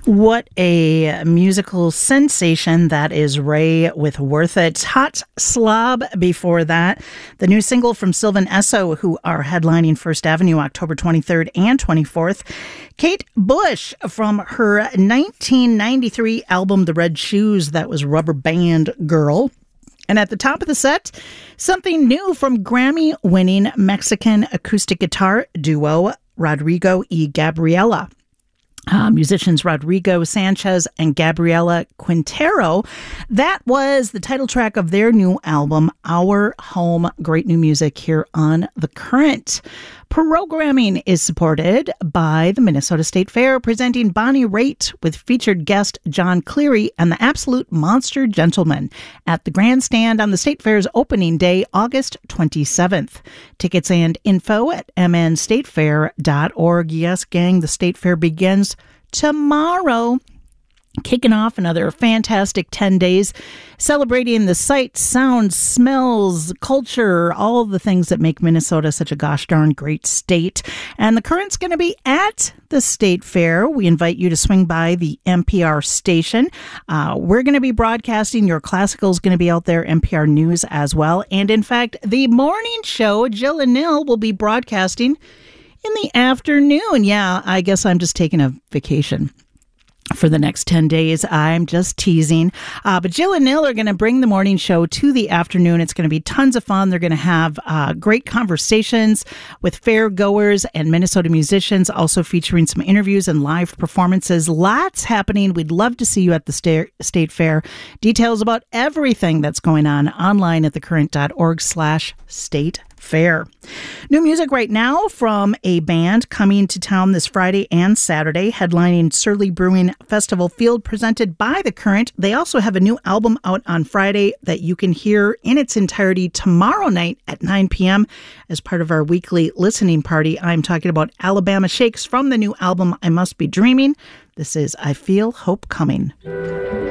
What a musical sensation that is Ray with Worth It. Hot Slob before that. The new single from Sylvan Esso, who are headlining First Avenue October 23rd and 24th. Kate Bush from her 1993 album, The Red Shoes, that was Rubber Band Girl. And at the top of the set, something new from Grammy-winning Mexican acoustic guitar duo Rodrigo y Gabriela. Musicians Rodrigo Sanchez and Gabriela Quintero. That was the title track of their new album, Our Home. Great new music here on The Current. Programming is supported by the Minnesota State Fair, presenting Bonnie Raitt with featured guest John Cleary and the Absolute Monster Gentleman at the Grandstand on the State Fair's opening day, August 27th. Tickets and info at mnstatefair.org. Yes, gang, the State Fair begins tomorrow. Kicking off another fantastic 10 days, celebrating the sights, sounds, smells, culture, all the things that make Minnesota such a gosh darn great state. And the Current's going to be at the State Fair. We invite you to swing by the NPR station. We're going to be broadcasting. Your Classical's going to be out there, NPR News as well. And in fact, the morning show, Jill and Nil, will be broadcasting in the afternoon. Yeah, I guess I'm just taking a vacation for the next 10 days. I'm just teasing. But Jill and Nil are going to bring the morning show to the afternoon. It's going to be tons of fun. They're going to have great conversations with fair goers and Minnesota musicians, also featuring some interviews and live performances. Lots happening. We'd love to see you at the State Fair. Details about everything that's going on online at thecurrent.org/state fair. New music right now from a band coming to town this Friday and Saturday, headlining Surly Brewing Festival Field, presented by The Current. They also have a new album out on Friday that you can hear in its entirety tomorrow night at 9 p.m. as part of our weekly listening party. I'm talking about Alabama Shakes from the new album I Must Be Dreaming. This is I Feel Hope Coming.